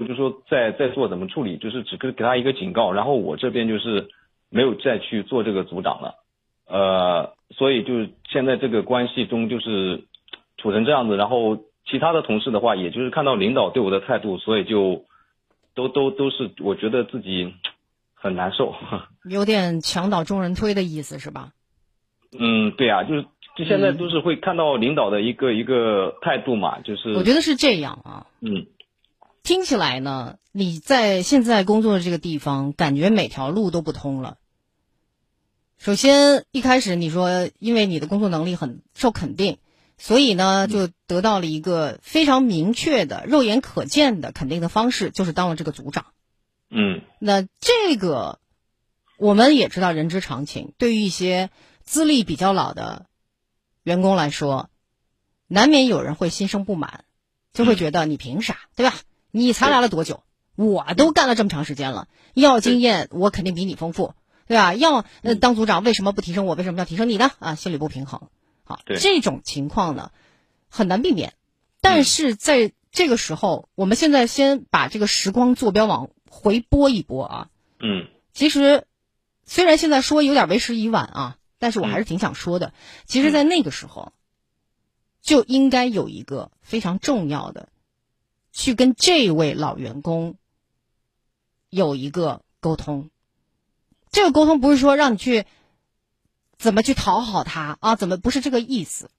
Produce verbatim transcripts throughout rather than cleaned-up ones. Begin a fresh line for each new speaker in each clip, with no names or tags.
就是说在在做怎么处理，就是只给给他一个警告，然后我这边就是没有再去做这个组长了，呃，所以就是现在这个关系中就是处成这样子，然后其他的同事的话，也就是看到领导对我的态度，所以就都都都是我觉得自己很难受，
有点墙倒众人推的意思是吧？
嗯，对啊，就是就现在都是会看到领导的一个、嗯、一个态度嘛，就是
我觉得是这样啊，
嗯。
听起来呢，你在现在工作的这个地方，感觉每条路都不通了。首先，一开始你说，因为你的工作能力很受肯定，所以呢，就得到了一个非常明确的、肉眼可见的肯定的方式，就是当了这个组长。
嗯，
那这个我们也知道，人之常情。对于一些资历比较老的员工来说，难免有人会心生不满，就会觉得你凭啥，对吧？你才来了多久？我都干了这么长时间了，要经验我肯定比你丰富，对吧？要呃当组长为什么不提升我？为什么要提升你呢？啊，心里不平衡。好，这种情况呢很难避免，但是在这个时候，我们现在先把这个时光坐标往回拨一拨啊。
嗯，
其实虽然现在说有点为时已晚啊，但是我还是挺想说的。其实，在那个时候就应该有一个非常重要的。去跟这位老员工有一个沟通，这个沟通不是说让你去怎么去讨好他啊，怎么不是这个意思，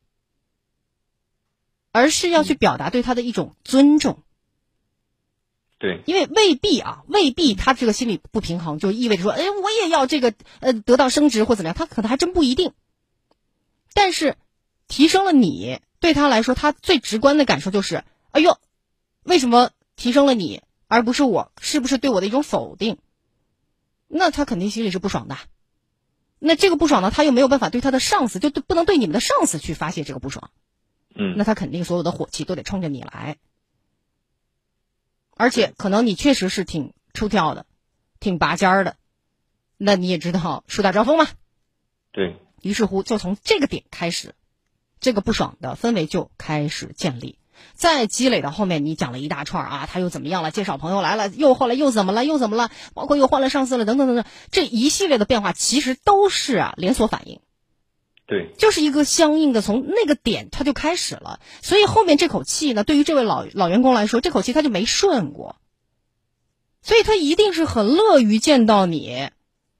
而是要去表达对他的一种尊重。
对，
因为未必啊，未必他这个心理不平衡就意味着说，哎，我也要这个呃得到升职或怎么样，他可能还真不一定。但是提升了你，对他来说，他最直观的感受就是，哎呦。为什么提升了你而不是我？是不是对我的一种否定？那他肯定心里是不爽的。那这个不爽呢，他又没有办法对他的上司，就不能对你们的上司去发泄这个不爽。
嗯，
那他肯定所有的火气都得冲着你来。而且可能你确实是挺出挑的，挺拔尖儿的。那你也知道树大招风嘛。
对。
于是乎，就从这个点开始，这个不爽的氛围就开始建立。再积累到后面，你讲了一大串啊，他又怎么样了？介绍朋友来了，又后来又怎么了？又怎么了？包括又换了上司了，等等等等，这一系列的变化其实都是啊连锁反应。
对，
就是一个相应的从那个点它就开始了，所以后面这口气呢，对于这位老老员工来说，这口气他就没顺过，所以他一定是很乐于见到你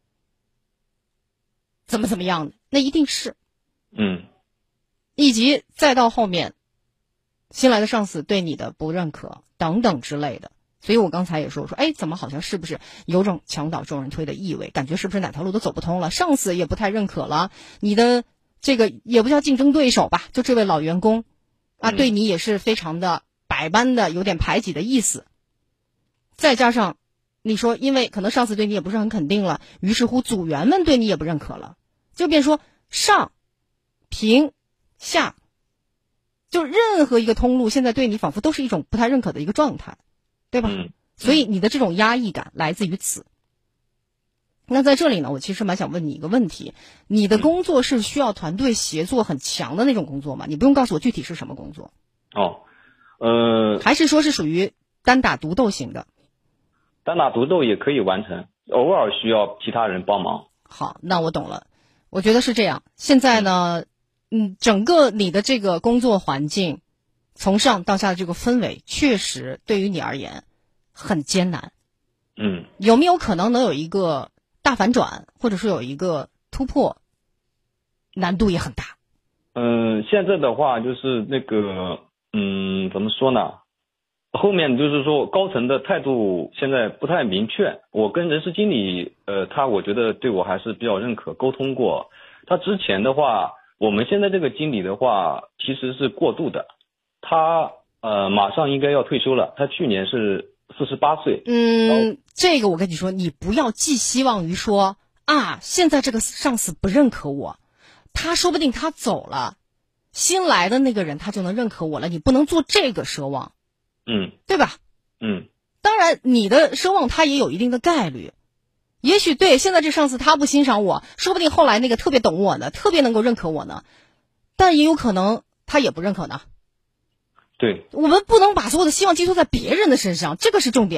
怎么怎么样的，那一定是，
嗯，
以及再到后面。新来的上司对你的不认可等等之类的，所以我刚才也说，我说，哎，怎么好像是不是有种墙倒众人推的意味？感觉是不是哪条路都走不通了？上司也不太认可了，你的这个也不叫竞争对手吧？就这位老员工啊，对你也是非常的百般的有点排挤的意思。再加上你说，因为可能上司对你也不是很肯定了，于是乎组员们对你也不认可了，就变说上、平、下。就任何一个通路现在对你仿佛都是一种不太认可的一个状态，对吧？
嗯，
所以你的这种压抑感来自于此。那在这里呢，我其实蛮想问你一个问题，你的工作是需要团队协作很强的那种工作吗？你不用告诉我具体是什么工作。
哦，呃，
还是说是属于单打独斗型的？
单打独斗也可以完成，偶尔需要其他人帮忙。
好，那我懂了。我觉得是这样。现在呢，嗯，整个你的这个工作环境，从上到下的这个氛围，确实对于你而言很艰难。
嗯，
有没有可能能有一个大反转，或者说有一个突破？难度也很大。
嗯，现在的话就是那个，嗯，怎么说呢？后面就是说高层的态度现在不太明确。我跟人事经理，呃，他我觉得对我还是比较认可，沟通过。他之前的话，我们现在这个经理的话其实是过渡的，他呃马上应该要退休了，他去年是四十八岁。
嗯，这个我跟你说，你不要寄希望于说啊，现在这个上司不认可我，他说不定他走了，新来的那个人他就能认可我了，你不能做这个奢望。
嗯，
对吧？
嗯，
当然，你的奢望他也有一定的概率。也许对现在这上司他不欣赏我，说不定后来那个特别懂我呢，特别能够认可我呢，但也有可能他也不认可呢。
对，
我们不能把所有的希望寄托在别人的身上，这个是重点。